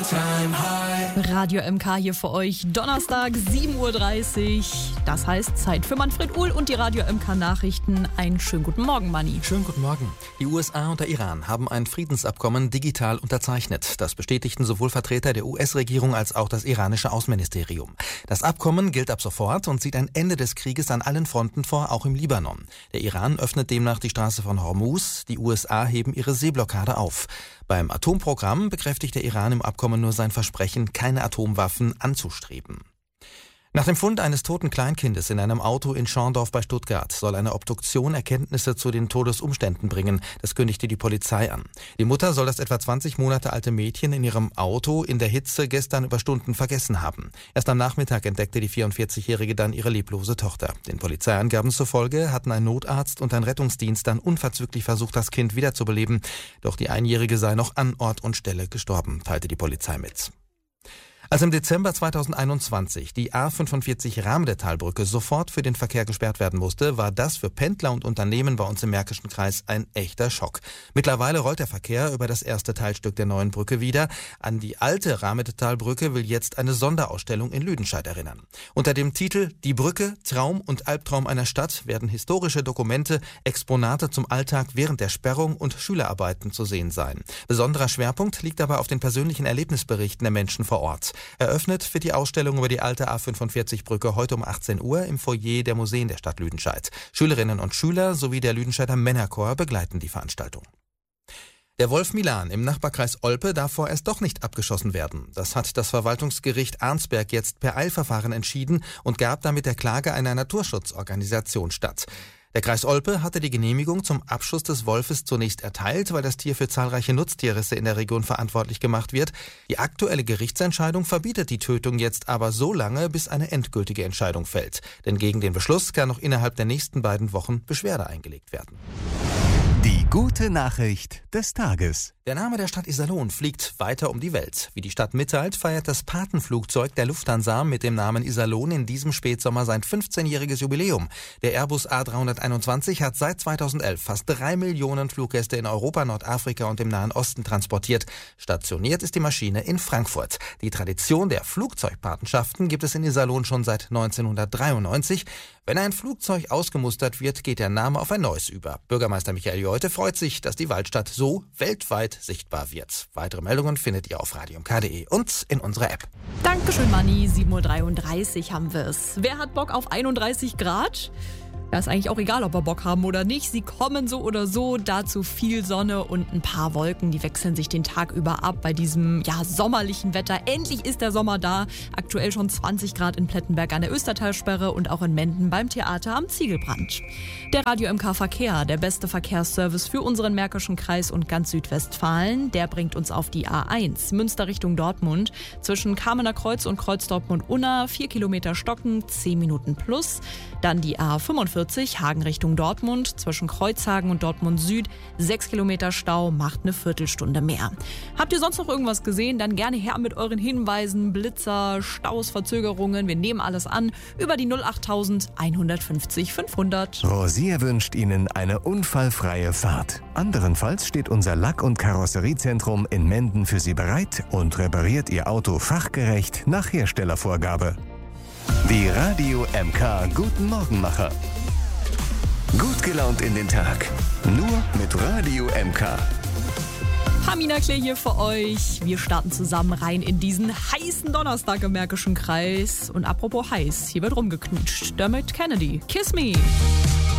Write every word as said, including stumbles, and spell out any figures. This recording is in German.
Radio M K hier für euch. Donnerstag, sieben Uhr dreißig. Das heißt Zeit für Manfred Uhl und die Radio M K Nachrichten. Einen schönen guten Morgen, Manni. Schönen guten Morgen. Die U S A und der Iran haben ein Friedensabkommen digital unterzeichnet. Das bestätigten sowohl Vertreter der U S-Regierung als auch das iranische Außenministerium. Das Abkommen gilt ab sofort und sieht ein Ende des Krieges an allen Fronten vor, auch im Libanon. Der Iran öffnet demnach die Straße von Hormuz. Die U S A heben ihre Seeblockade auf. Beim Atomprogramm bekräftigt der Iran im Abkommen nur sein Versprechen, keine Atomwaffen anzustreben. Nach dem Fund eines toten Kleinkindes in einem Auto in Schorndorf bei Stuttgart soll eine Obduktion Erkenntnisse zu den Todesumständen bringen. Das kündigte die Polizei an. Die Mutter soll das etwa zwanzig Monate alte Mädchen in ihrem Auto in der Hitze gestern über Stunden vergessen haben. Erst am Nachmittag entdeckte die vierundvierzigjährige dann ihre leblose Tochter. Den Polizeiangaben zufolge hatten ein Notarzt und ein Rettungsdienst dann unverzüglich versucht, das Kind wiederzubeleben. Doch die Einjährige sei noch an Ort und Stelle gestorben, teilte die Polizei mit. Als im Dezember zweitausendeinundzwanzig die A fünfundvierzig Ramdetalbrücke sofort für den Verkehr gesperrt werden musste, war das für Pendler und Unternehmen bei uns im Märkischen Kreis ein echter Schock. Mittlerweile rollt der Verkehr über das erste Teilstück der neuen Brücke wieder. An die alte Ramdetalbrücke will jetzt eine Sonderausstellung in Lüdenscheid erinnern. Unter dem Titel »Die Brücke, Traum und Albtraum einer Stadt« werden historische Dokumente, Exponate zum Alltag während der Sperrung und Schülerarbeiten zu sehen sein. Besonderer Schwerpunkt liegt dabei auf den persönlichen Erlebnisberichten der Menschen vor Ort. Eröffnet wird die Ausstellung über die alte A fünfundvierzig-Brücke heute um achtzehn Uhr im Foyer der Museen der Stadt Lüdenscheid. Schülerinnen und Schüler sowie der Lüdenscheider Männerchor begleiten die Veranstaltung. Der Wolf Milan im Nachbarkreis Olpe darf vorerst doch nicht abgeschossen werden. Das hat das Verwaltungsgericht Arnsberg jetzt per Eilverfahren entschieden und gab damit der Klage einer Naturschutzorganisation statt. Der Kreis Olpe hatte die Genehmigung zum Abschuss des Wolfes zunächst erteilt, weil das Tier für zahlreiche Nutztierrisse in der Region verantwortlich gemacht wird. Die aktuelle Gerichtsentscheidung verbietet die Tötung jetzt aber so lange, bis eine endgültige Entscheidung fällt. Denn gegen den Beschluss kann noch innerhalb der nächsten beiden Wochen Beschwerde eingelegt werden. Die gute Nachricht des Tages. Der Name der Stadt Iserlohn fliegt weiter um die Welt. Wie die Stadt mitteilt, feiert das Patenflugzeug der Lufthansa mit dem Namen Iserlohn in diesem Spätsommer sein fünfzehnjähriges Jubiläum. Der Airbus A dreihunderteinundzwanzig hat seit zweitausendelf fast drei Millionen Fluggäste in Europa, Nordafrika und im Nahen Osten transportiert. Stationiert ist die Maschine in Frankfurt. Die Tradition der Flugzeugpatenschaften gibt es in Iserlohn schon seit neunzehnhundertdreiundneunzig. Wenn ein Flugzeug ausgemustert wird, geht der Name auf ein neues über. Bürgermeister Michael Jolte freut sich, dass die Waldstadt so weltweit sichtbar wird. Weitere Meldungen findet ihr auf radio m k punkt d e und in unserer App. Dankeschön, Manni. sieben Uhr dreiunddreißig haben wir es. Wer hat Bock auf einunddreißig Grad? Da ist eigentlich auch egal, ob wir Bock haben oder nicht. Sie kommen so oder so. Dazu viel Sonne und ein paar Wolken. Die wechseln sich den Tag über ab bei diesem ja sommerlichen Wetter. Endlich ist der Sommer da. Aktuell schon zwanzig Grad in Plettenberg an der Östertalsperre und auch in Menden beim Theater am Ziegelbrand. Der Radio M K Verkehr, der beste Verkehrsservice für unseren Märkischen Kreis und ganz Südwestfalen, der bringt uns auf die A eins, Münster Richtung Dortmund. Zwischen Kamener Kreuz und Kreuz Dortmund-Unna, vier Kilometer Stocken, zehn Minuten plus. Dann die A fünfundvierzig, Hagen Richtung Dortmund, zwischen Kreuzhagen und Dortmund Süd, sechs Kilometer Stau, macht eine Viertelstunde mehr. Habt ihr sonst noch irgendwas gesehen? Dann gerne her mit euren Hinweisen, Blitzer, Staus, Verzögerungen. Wir nehmen alles an über die null achttausend einhundertfünfzig fünfhundert. Rosier wünscht Ihnen eine unfallfreie Fahrt. Anderenfalls steht unser Lack- und Karosseriezentrum in Menden für Sie bereit und repariert Ihr Auto fachgerecht nach Herstellervorgabe. Die Radio M K Guten Morgenmacher. Gut gelaunt in den Tag. Nur mit Radio M K. Pamina Klee hier für euch. Wir starten zusammen rein in diesen heißen Donnerstag im Märkischen Kreis. Und apropos heiß, hier wird rumgeknutscht. Dermot Kennedy, Kiss Me.